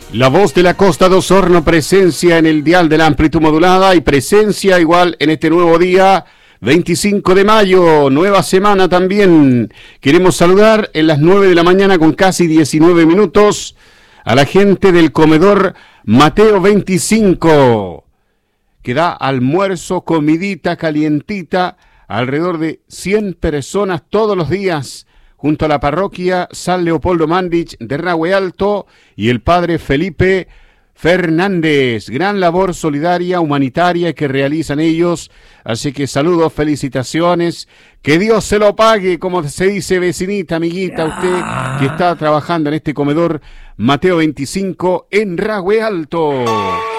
La voz de la Costa de Osorno, presencia en el dial de la amplitud modulada y presencia igual en este nuevo día, 25 de mayo, nueva semana también. Queremos saludar en las 9 de la mañana con casi 19 minutos a la gente del comedor Mateo 25, que da almuerzo, comidita calientita, alrededor de 100 personas todos los días, junto a la parroquia San Leopoldo Mandich de Rahue Alto y el padre Felipe Fernández. Gran labor solidaria, humanitaria que realizan ellos. Así que saludos, felicitaciones. Que Dios se lo pague, como se dice, vecinita, amiguita, usted que está trabajando en este comedor Mateo 25 en Rahue Alto.